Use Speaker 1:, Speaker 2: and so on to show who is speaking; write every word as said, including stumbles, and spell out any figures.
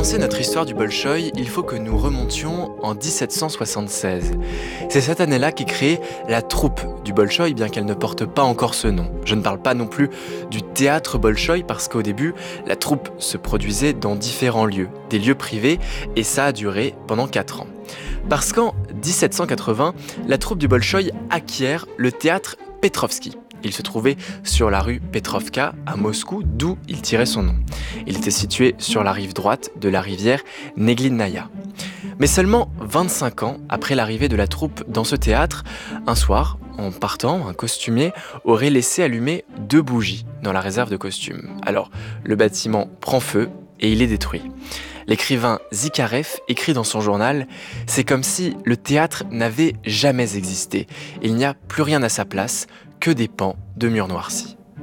Speaker 1: commencer notre histoire du Bolchoï, il faut que nous remontions en dix-sept cent soixante-seize. C'est cette année-là qu'est créée la troupe du Bolchoï, bien qu'elle ne porte pas encore ce nom. Je ne parle pas non plus du théâtre Bolchoï, parce qu'au début, la troupe se produisait dans différents lieux, des lieux privés, et ça a duré pendant quatre ans. Parce qu'en dix-sept cent quatre-vingts, la troupe du Bolchoï acquiert le théâtre Petrovski. Il se trouvait sur la rue Petrovka à Moscou, d'où il tirait son nom. Il était situé sur la rive droite de la rivière Neglinaya. Mais seulement vingt-cinq ans après l'arrivée de la troupe dans ce théâtre, un soir, en partant, un costumier aurait laissé allumer deux bougies dans la réserve de costumes. Alors, le bâtiment prend feu et il est détruit. L'écrivain Zikarev écrit dans son journal « C'est comme si le théâtre n'avait jamais existé. Il n'y a plus rien à sa place, que des pans de murs noircis. »